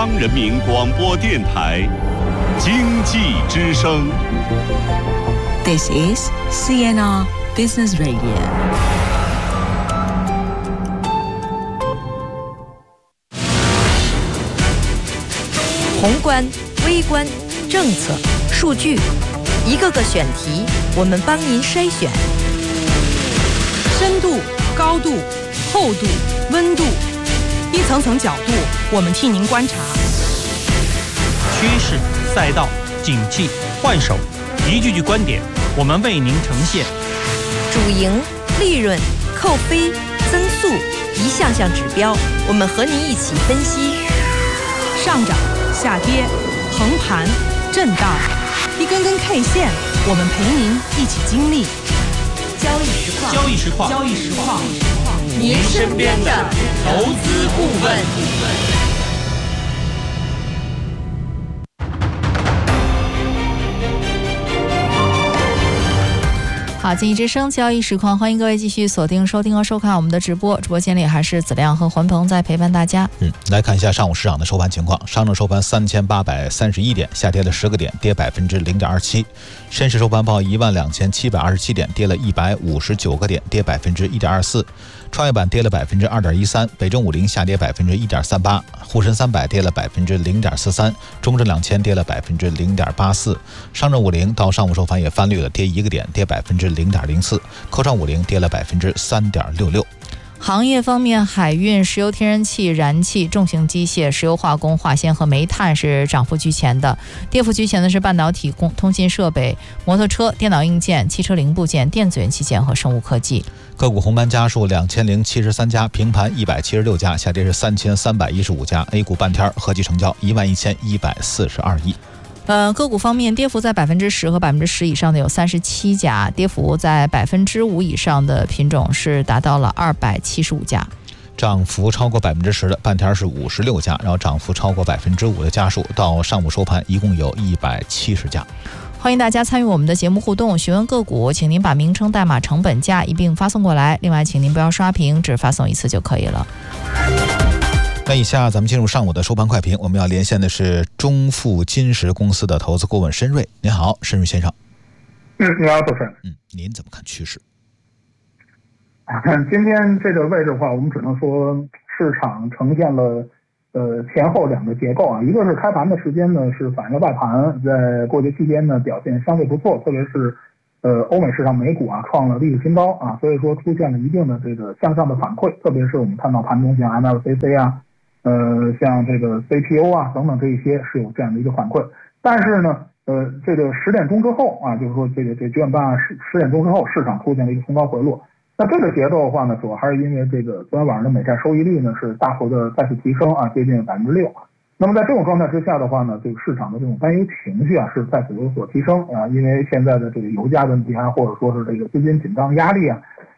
央人民广播电台经济之声。 This is CNR Business Radio。 宏观、微观、政策、数据，一个个选题，我们帮您筛选。 深度、高度、厚度、温度，一层层角度，我们替您观察。 趋势、赛道、景气、换手，一句句观点，我们为您呈现。 主营、利润、扣非、增速，一项项指标，我们和您一起分析。 上涨、下跌、横盘、震荡，一根根 K 线，我们陪您一起经历。 交易实况， 交易实况，交易实况， 您身边的投资顾问。 好，经济之声交易实况，欢迎各位继续锁定收听和收看我们的直播。直播间里还是子亮和环鹏在陪伴大家。 来看一下上午市场的收盘情况。上证收盘3831点，下跌了10个点，跌0.27%。深市收盘报12727点，跌了159个点，跌1.24%。创业板跌了2.13%，北证50下跌1.38%，沪深300跌了0.43%，中证2000跌了0.84%，上证50到上午收盘也翻绿了，跌1个点，跌0.04%，科创50跌了3.66%。 行业方面，海运、石油天然气、燃气、重型机械、石油化工、化纤和煤炭是涨幅居前的，跌幅居前的是半导体、通信设备、摩托车、电脑硬件、汽车零部件、电子元器件和生物科技。 个股红盘家数2073家，平盘176家，下跌是3315家。A 股半天合计成交11142亿。 个股方面，跌幅在10%和10%以上的有37家，跌幅在5%以上的品种是达到了275家。 涨幅超过10%的半天是56家，然后涨幅超过5%的家数到上午收盘一共有170家。 欢迎大家参与我们的节目互动，询问个股，请您把名称、代码、成本价一并发送过来。另外，请您不要刷屏，只发送一次就可以了。 那以下咱们进入上午的收盘快评，我们要连线的是中富金石公司的投资顾问申瑞。您好，申瑞先生。 你好，主持人。 您怎么看趋势？ 今天这个位置的话，我们只能说市场呈现了前后两个结构啊，一个是开盘的时间呢是反映了外盘在过节期间呢表现相对不错，特别是欧美市场美股啊创了历史新高啊，所以说出现了一定的这个向上的反馈，特别是我们看到盘中像 MLCC 啊。像这个 CPO 啊等等这一些是有这样的一个反馈，但是呢，这个10点钟之后啊，就是说这9点半10点钟之后，市场出现了一个冲高回落。那这个节奏的话呢，主要还是因为这个昨天晚上的美债收益率呢是大幅的再次提升啊，接近6%。那么在这种状态之下的话呢，这个市场的这种担忧情绪啊是再次有所提升啊，因为现在的这个油价问题啊，或者说是这个资金紧张压力啊。